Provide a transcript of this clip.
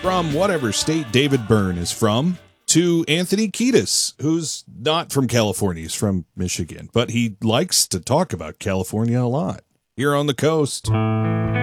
from whatever state David Byrne is from, to Anthony Kiedis, who's not from California. He's from Michigan, but he likes to talk about California a lot. Here on the coast.